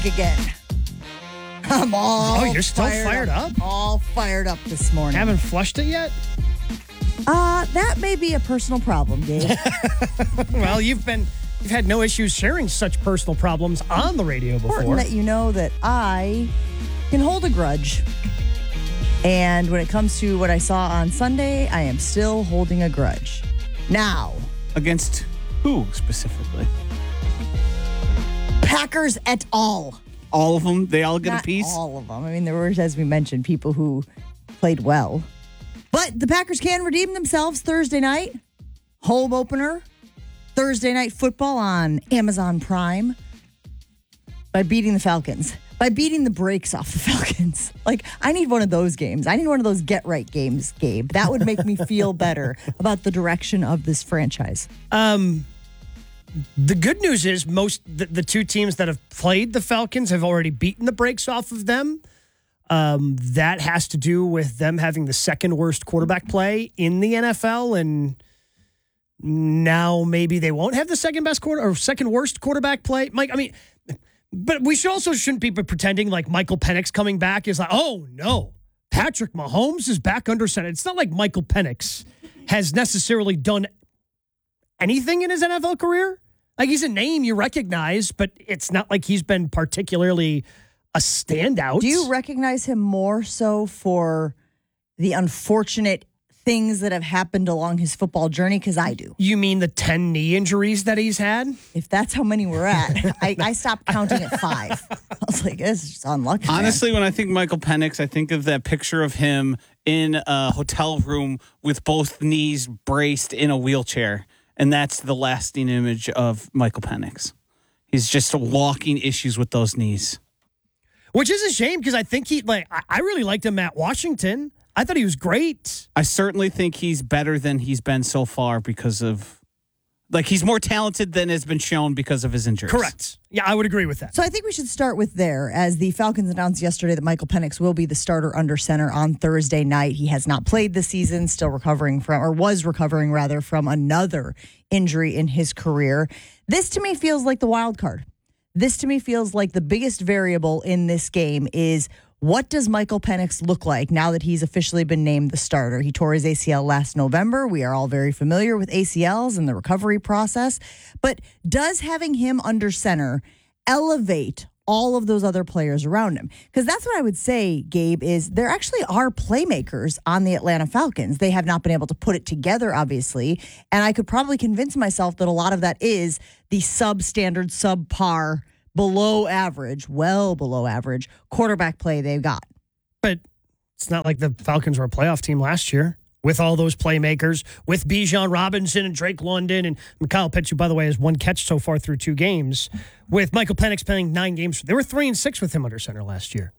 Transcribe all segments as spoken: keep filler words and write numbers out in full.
again. I'm all Oh, you're still fired, fired up? All fired up this morning. Haven't flushed it yet? Uh, that may be a personal problem, Dave. Well, you've been you've had no issues sharing such personal problems on the radio before. Important that you know that I can hold a grudge. And when it comes to what I saw on Sunday, I am still holding a grudge. Now. Against who specifically? Packers et al. All of them? They all get Not a piece? all of them. I mean, there were, as we mentioned, people who played well. But the Packers can redeem themselves Thursday night. Home opener. Thursday night football on Amazon Prime. By beating the Falcons. By beating the brakes off the Falcons. Like, I need one of those games. I need one of those get-right games, Gabe. That would make me feel better about the direction of this franchise. Um, the good news is most the, the two teams that have played the Falcons have already beaten the brakes off of them. Um, that has to do with them having the second worst quarterback play in the N F L, and now maybe they won't have the second best quarter or second worst quarterback play. Mike, I mean, but we should also shouldn't be pretending like Michael Penix coming back is like, oh no, Patrick Mahomes is back under center. It's not like Michael Penix has necessarily done anything in his N F L career. Like, he's a name you recognize, but it's not like he's been particularly a standout. Do you recognize him more so for the unfortunate things that have happened along his football journey? Because I do. You mean the ten knee injuries that he's had? If that's how many we're at, I, I stopped counting at five. I was like, this is just unlucky. Honestly, when I think Michael Penix, I think of that picture of him in a hotel room with both knees braced in a wheelchair. And that's the lasting image of Michael Penix. He's just walking issues with those knees. Which is a shame because I think he, like, I, I really liked him at Washington. I thought he was great. I certainly think he's better than he's been so far because of, like, he's more talented than has been shown because of his injuries. Correct. Yeah, I would agree with that. So I think we should start with there, as the Falcons announced yesterday that Michael Penix will be the starter under center on Thursday night. He has not played this season, still recovering from, or was recovering rather, from another injury in his career. This to me feels like the wild card. This to me feels like the biggest variable in this game is, what does Michael Penix look like now that he's officially been named the starter? He tore his A C L last November. We are all very familiar with A C Ls and the recovery process. But does having him under center elevate all of those other players around him? Because that's what I would say, Gabe, is there actually are playmakers on the Atlanta Falcons. They have not been able to put it together, obviously. And I could probably convince myself that a lot of that is the substandard, subpar, below average, well below average quarterback play they've got. But it's not like the Falcons were a playoff team last year with all those playmakers, with Bijan Robinson and Drake London and Kyle Pitts, who, by the way, has one catch so far through two games, with Michael Penix playing nine games. They were three and six with him under center last year.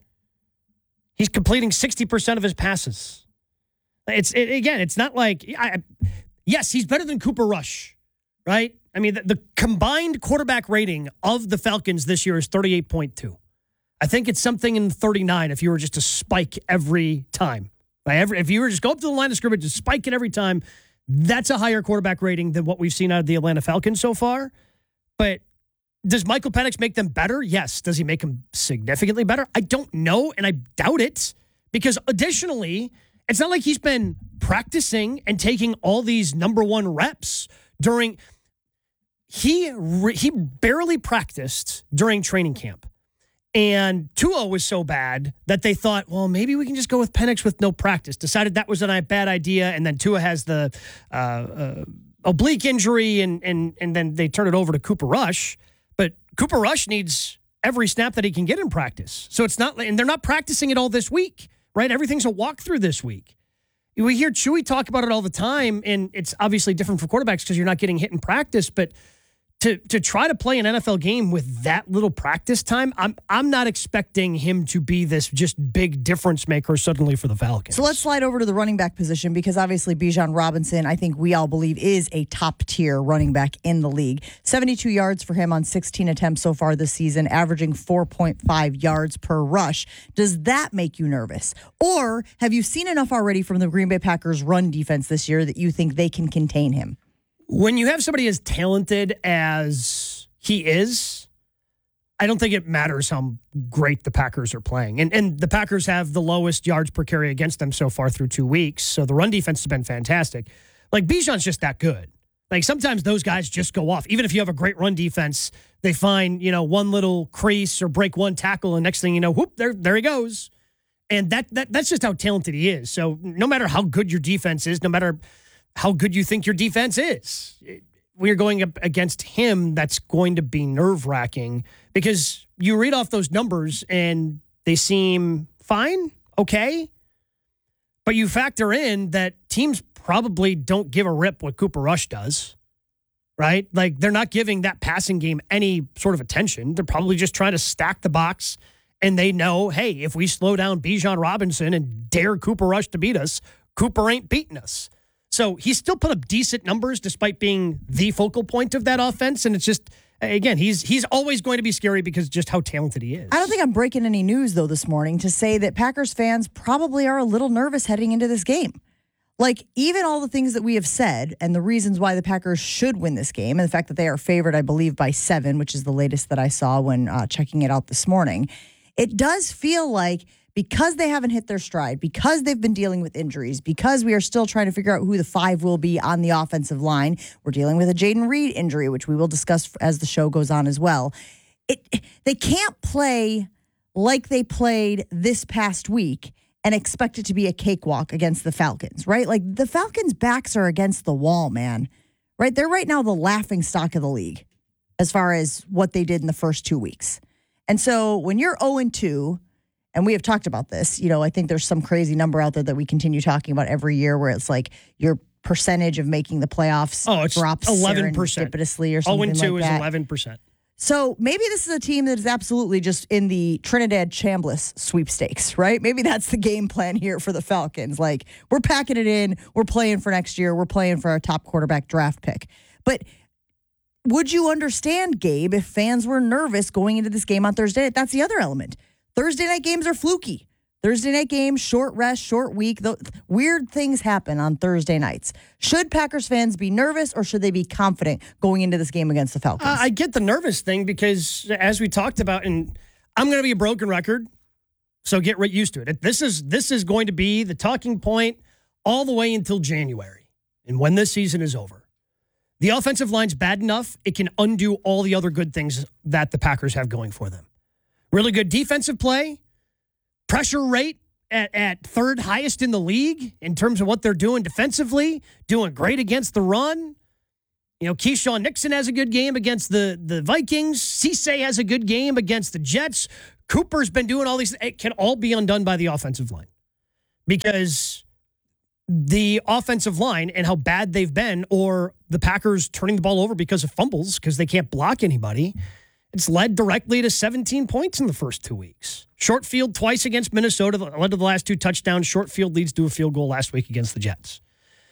He's completing sixty percent of his passes. It's it, again, it's not like, I, yes, he's better than Cooper Rush, right? I mean, the, the combined quarterback rating of the Falcons this year is thirty-eight point two. I think it's something in thirty-nine if you were just to spike every time. Like every, if you were just go up to the line of scrimmage and spike it every time, that's a higher quarterback rating than what we've seen out of the Atlanta Falcons so far. But does Michael Penix make them better? Yes. Does he make them significantly better? I don't know, and I doubt it. Because additionally, it's not like he's been practicing and taking all these number one reps during... He he barely practiced during training camp. And Tua was so bad that they thought, well, maybe we can just go with Penix with no practice. Decided that was a bad idea. And then Tua has the uh, uh, oblique injury, and, and, and then they turn it over to Cooper Rush. But Cooper Rush needs every snap that he can get in practice. So it's not, and they're not practicing it all this week, right? Everything's a walkthrough this week. We hear Chewy talk about it all the time, and it's obviously different for quarterbacks because you're not getting hit in practice, but To to try to play an N F L game with that little practice time, I'm I'm not expecting him to be this just big difference maker suddenly for the Falcons. So let's slide over to the running back position, because obviously Bijan Robinson, I think we all believe, is a top tier running back in the league. seventy-two yards for him on sixteen attempts so far this season, averaging four point five yards per rush. Does that make you nervous? Or have you seen enough already from the Green Bay Packers run defense this year that you think they can contain him? When you have somebody as talented as he is, I don't think it matters how great the Packers are playing. And and the Packers have the lowest yards per carry against them so far through two weeks. So the run defense has been fantastic. Like, Bijan's just that good. Like, sometimes those guys just go off. Even if you have a great run defense, they find, you know, one little crease or break one tackle, and next thing you know, whoop, there, there he goes. And that that that's just how talented he is. So no matter how good your defense is, no matter how good you think your defense is, when you're going up against him, that's going to be nerve-wracking because you read off those numbers and they seem fine, okay, but you factor in that teams probably don't give a rip what Cooper Rush does, right? Like, they're not giving that passing game any sort of attention. They're probably just trying to stack the box, and they know, hey, if we slow down Bijan Robinson and dare Cooper Rush to beat us, Cooper ain't beating us. So he still put up decent numbers despite being the focal point of that offense, and it's just, again, he's he's always going to be scary because just how talented he is. I don't think I'm breaking any news, though, this morning to say that Packers fans probably are a little nervous heading into this game. Like, even all the things that we have said and the reasons why the Packers should win this game, and the fact that they are favored, I believe, by seven, which is the latest that I saw when uh, checking it out this morning, it does feel like because they haven't hit their stride, because they've been dealing with injuries, because we are still trying to figure out who the five will be on the offensive line, we're dealing with a Jaden Reed injury, which we will discuss as the show goes on as well. It, they can't play like they played this past week and expect it to be a cakewalk against the Falcons, right? Like, the Falcons' backs are against the wall, man, right? They're right now the laughing stock of the league as far as what they did in the first two weeks. And so when you're oh and two, and we have talked about this, you know, I think there's some crazy number out there that we continue talking about every year where it's like your percentage of making the playoffs oh, it's drops eleven percent serendipitously or something oh and two like is that. eleven percent. So maybe this is a team that is absolutely just in the Trinidad Chambliss sweepstakes, right? Maybe that's the game plan here for the Falcons. Like, we're packing it in. We're playing for next year. We're playing for our top quarterback draft pick. But would you understand, Gabe, if fans were nervous going into this game on Thursday? That's the other element. Thursday night games are fluky. Thursday night games, short rest, short week. The, weird things happen on Thursday nights. Should Packers fans be nervous or should they be confident going into this game against the Falcons? Uh, I get the nervous thing because, as we talked about, and I'm going to be a broken record, so get right used to it. This is this is going to be the talking point all the way until January, and when this season is over. The offensive line's bad enough, it can undo all the other good things that the Packers have going for them. Really good defensive play, pressure rate at, at third highest in the league in terms of what they're doing defensively, doing great against the run. You know, Keyshawn Nixon has a good game against the, the Vikings. Cisse has a good game against the Jets. Cooper's been doing all these. It can all be undone by the offensive line because the offensive line and how bad they've been, or the Packers turning the ball over because of fumbles because they can't block anybody, it's led directly to seventeen points in the first two weeks. Short field twice against Minnesota, led to the last two touchdowns. Short field leads to a field goal last week against the Jets.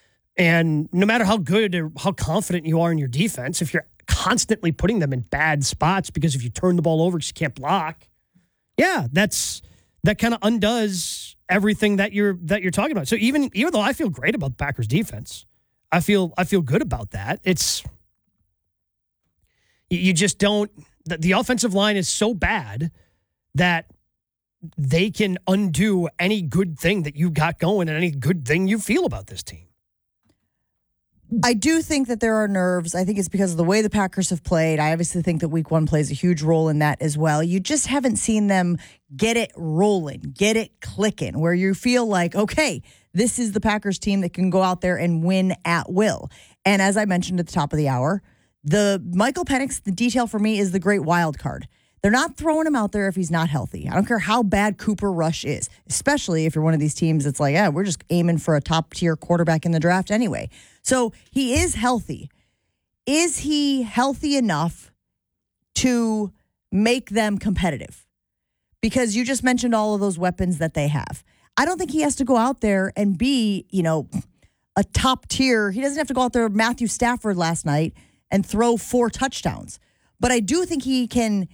And no matter how good or how confident you are in your defense, if you're constantly putting them in bad spots because if you turn the ball over because you can't block, yeah, that's that kind of undoes everything that you're that you're talking about. So even even though I feel great about the Packers defense, I feel I feel good about that. It's you just don't. The, the offensive line is so bad that they can undo any good thing that you got going and any good thing you feel about this team. I do think that there are nerves. I think it's because of the way the Packers have played. I obviously think that week one plays a huge role in that as well. You just haven't seen them get it rolling, get it clicking, where you feel like, okay, this is the Packers team that can go out there and win at will. And as I mentioned at the top of the hour, the Michael Penix, the detail for me is the great wild card. They're not throwing him out there if he's not healthy. I don't care how bad Cooper Rush is, especially if you're one of these teams that's like, yeah, we're just aiming for a top-tier quarterback in the draft anyway. So he is healthy. Is he healthy enough to make them competitive? Because you just mentioned all of those weapons that they have. I don't think he has to go out there and be, you know, a top tier. He doesn't have to go out there Matthew Stafford last night and throw four touchdowns. But I do think he can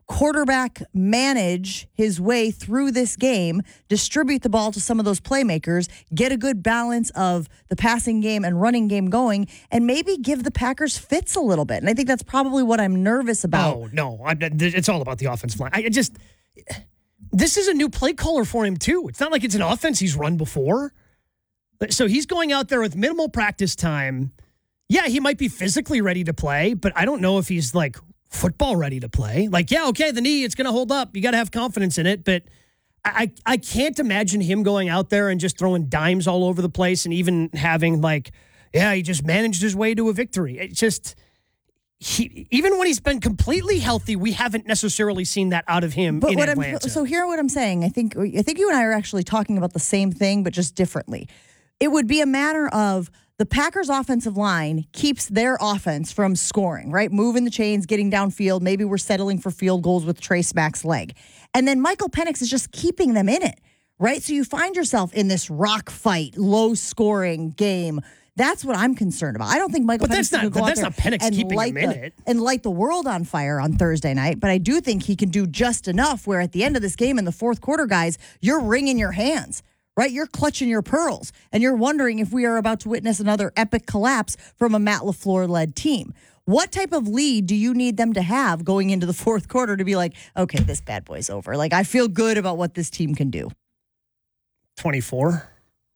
quarterback manage his way through this game, distribute the ball to some of those playmakers, get a good balance of the passing game and running game going, and maybe give the Packers fits a little bit. And I think that's probably what I'm nervous about. Oh, no. I, it's all about the offensive line. I just, this is a new play caller for him, too. It's not like it's an offense he's run before. So he's going out there with minimal practice time. Yeah, he might be physically ready to play, but I don't know if he's like football ready to play. Like, yeah, okay, the knee, it's going to hold up. You got to have confidence in it. But I, I can't imagine him going out there and just throwing dimes all over the place and even having like, yeah, he just managed his way to a victory. It's just, he, even when he's been completely healthy, we haven't necessarily seen that out of him but in what Atlanta. I'm, so hear what I'm saying. I think I think you and I are actually talking about the same thing, but just differently. It would be a matter of the Packers' offensive line keeps their offense from scoring, right? Moving the chains, getting downfield. Maybe we're settling for field goals with Trey Smack's leg. And then Michael Penix is just keeping them in it, right? So you find yourself in this rock fight, low-scoring game. That's what I'm concerned about. I don't think Michael but Penix that's not, can go but out that's there not Penix and keeping light them in the, it. and light the world on fire on Thursday night. But I do think he can do just enough where at the end of this game in the fourth quarter, guys, you're wringing your hands. Right? You're clutching your pearls, and you're wondering if we are about to witness another epic collapse from a Matt LaFleur-led team. What type of lead do you need them to have going into the fourth quarter to be like, okay, this bad boy's over? Like, I feel good about what this team can do. twenty-four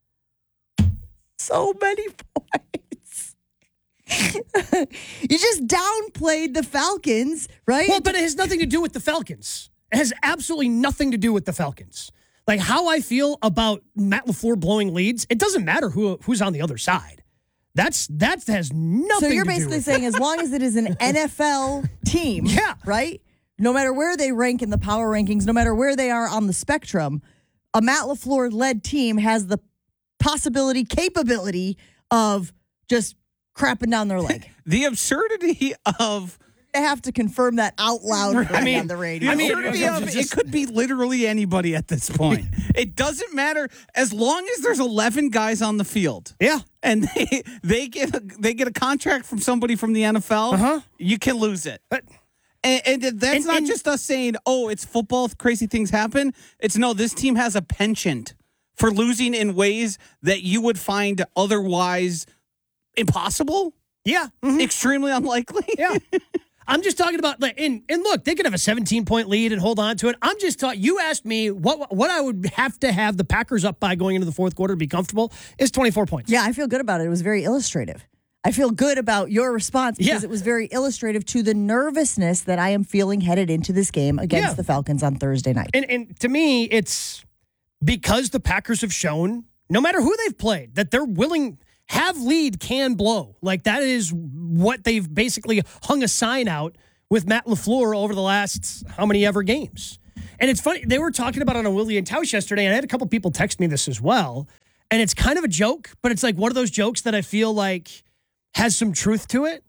So many points. You just downplayed the Falcons, right? Well, but it has nothing to do with the Falcons. It has absolutely nothing to do with the Falcons. Like how I feel about Matt LaFleur blowing leads, it doesn't matter who who's on the other side. That's that has nothing. So you're to basically do with saying it. as long as it is an N F L team, Yeah. right? No matter where they rank in the power rankings, no matter where they are on the spectrum, a Matt LaFleur-led team has the possibility, capability of just crapping down their leg. The absurdity of They have to confirm that out loud I mean, on the radio. the I mean, absurdity it- of it's it just- could be literally anybody at this point. It doesn't matter as long as there's eleven guys on the field. Yeah. And they they get a, they get a contract from somebody from the N F L. Uh-huh. You can lose it. But- And, and that's And- not and- just us saying, "Oh, it's football. Crazy things happen." It's no. This team has a penchant for losing in ways that you would find otherwise impossible, Yeah. Mhm. extremely unlikely. Yeah. I'm just talking about like and and look, they could have a seventeen point lead and hold on to it. I'm just talking. You asked me what what I would have to have the Packers up by going into the fourth quarter to be comfortable is twenty-four points. Yeah, I feel good about it. It was very illustrative. I feel good about your response because Yeah. it was very illustrative to the nervousness that I am feeling headed into this game against Yeah. the Falcons on Thursday night. And and to me, it's because the Packers have shown, no matter who they've played, that they're willing have lead can blow. Like that is what they've basically hung a sign out with Matt LaFleur over the last how many ever games. And it's funny, they were talking about it on Willie and Tausch yesterday, and I had a couple people text me this as well. And it's kind of a joke, but it's like one of those jokes that I feel like has some truth to it.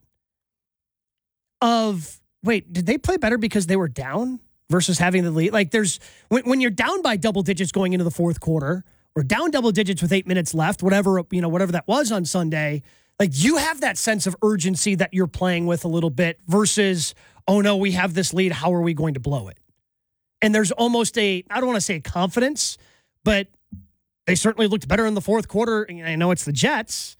Of wait, did they play better because they were down versus having the lead? Like there's when when you're down by double digits going into the fourth quarter, or down double digits with eight minutes left, whatever, you know, whatever that was on Sunday, like you have that sense of urgency that you're playing with a little bit versus, oh no, we have this lead. How are we going to blow it? And there's almost a, I don't want to say confidence, but they certainly looked better in the fourth quarter. I know it's the Jets,